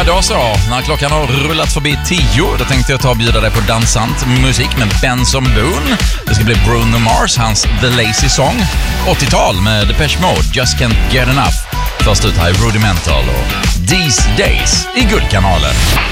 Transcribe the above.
Då så, när klockan har rullat förbi 10, då tänkte jag ta och bjuda dig på dansant musik med Benson Boone. Det ska bli Bruno Mars, hans The Lazy Song. 80-tal med Depeche Mode, Just Can't Get Enough. Först ut här är Rudimental och These Days i Guldkanalen.